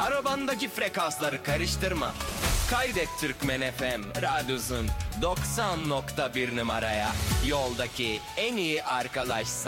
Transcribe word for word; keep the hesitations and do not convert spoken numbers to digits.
Arabandaki frekansları karıştırma. Kaydet Türkmen F M Radyos'un doksan nokta bir numaraya. Yoldaki en iyi arkadaş.